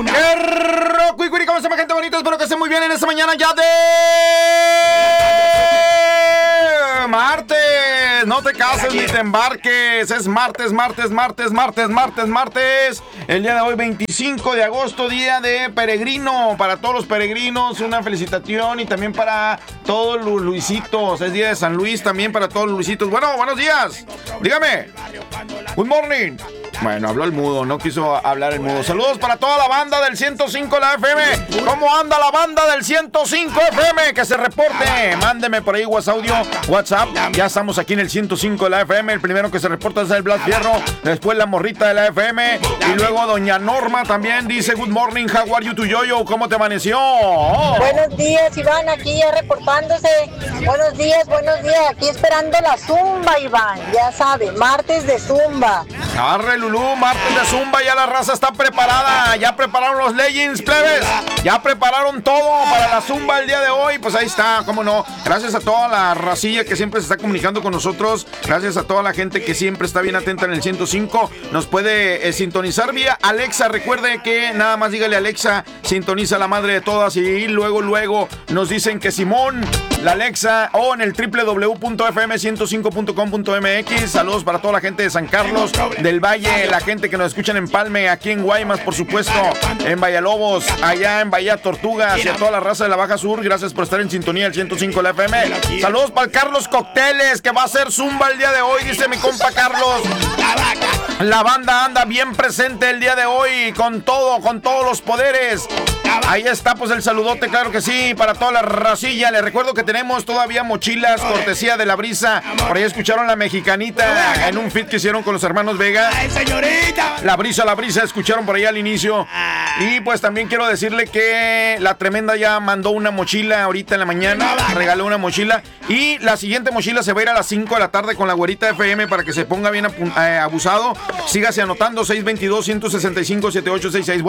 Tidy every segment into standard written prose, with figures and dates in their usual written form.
¡Qué rock! ¿Cómo se llama, gente bonita? Espero que estén muy bien en esta mañana ya de martes. No te cases ni te embarques. Es martes. El día de hoy, 25 de agosto, día de peregrino. Para todos los peregrinos, una felicitación. Y también para todos los Luisitos. Es día de San Luis también para todos los Luisitos. Bueno, buenos días. Dígame. Good morning. Bueno, habló el mudo, no quiso hablar el mudo. Saludos para toda la banda del 105 la FM. ¿Cómo anda la banda del 105 FM? Que se reporte. Mándeme por ahí WhatsApp. Ya estamos aquí en el 105 de la FM. El primero que se reporta es el Blas Fierro. Después la morrita de la FM. Y luego doña Norma también dice: Good morning, how are you to Yoyo? ¿Cómo te amaneció? Buenos días, Iván, aquí ya reportándose. Buenos días. Aquí esperando la zumba, Iván. Ya sabe, martes de zumba. Arre, Lulú, martes de zumba, ya la raza está preparada. Ya prepararon los leggings, plebes. Ya prepararon todo para la zumba el día de hoy. Pues ahí está, cómo no. Gracias a toda la racilla que siempre se está comunicando con nosotros. Gracias a toda la gente que siempre está bien atenta en el 105. Nos puede sintonizar vía Alexa. Recuerde que nada más dígale Alexa, sintoniza la madre de todas. Y luego nos dicen que Simón, la Alexa, o en el www.fm105.com.mx. Saludos para toda la gente de San Carlos, del Valle, la gente que nos escuchan en Palme, aquí en Guaymas, por supuesto, en Vallalobos, allá en Bahía Tortugas, y a toda la raza de la Baja Sur. Gracias por estar en sintonía del 105 de la FM. Saludos para el Carlos Cócteles, que va a hacer zumba el día de hoy, dice mi compa Carlos. La banda anda bien presente el día de hoy, con todos los poderes. Ahí está, pues, el saludote, claro que sí, para toda la racilla. Les recuerdo que tenemos todavía mochilas, cortesía de La Brisa. Por ahí escucharon La Mexicanita en un feat que hicieron con los hermanos Vega. La Brisa, escucharon por ahí al inicio. Y pues también quiero decirle que La Tremenda ya mandó una mochila ahorita en la mañana, regaló una mochila. Y la siguiente mochila se va a ir a las 5 de la tarde con la güerita FM para que se ponga bien abusado. Sígase anotando, 622-165-7866.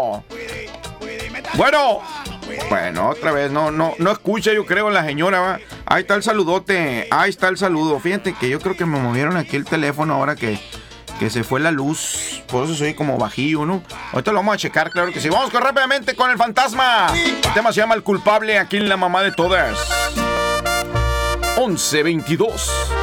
Bueno, otra vez, no escucha, yo creo, la señora, ¿va? Ahí está el saludote, ahí está el saludo. Fíjate que yo creo que me movieron aquí el teléfono ahora que se fue la luz. Por eso soy como bajillo, ¿no? Ahorita lo vamos a checar, claro que sí. Vamos rápidamente con el fantasma. El tema se llama El Culpable, aquí en La Mamá de Todas. 11:22.